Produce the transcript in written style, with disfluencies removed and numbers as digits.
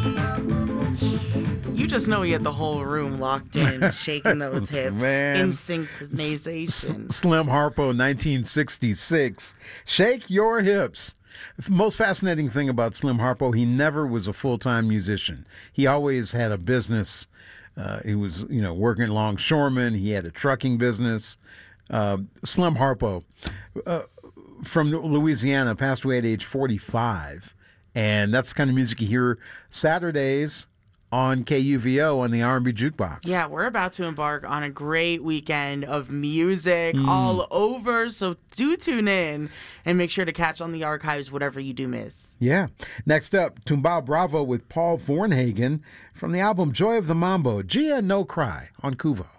You just know he had the whole room locked in, shaking those hips Man. in synchronization. Slim Harpo, 1966. Shake Your Hips. The most fascinating thing about Slim Harpo, he never was a full-time musician. He always had a business. He was, working longshoreman. He had a trucking business. Slim Harpo, from Louisiana, passed away at age 45. And that's the kind of music you hear Saturdays on KUVO on the R&B Jukebox. Yeah, we're about to embark on a great weekend of music all over, so do tune in and make sure to catch on the archives whatever you do miss. Yeah. Next up, Tumbao Bravo with Paul Vornhagen from the album Joy of the Mambo, Gia No Cry on Kuvo.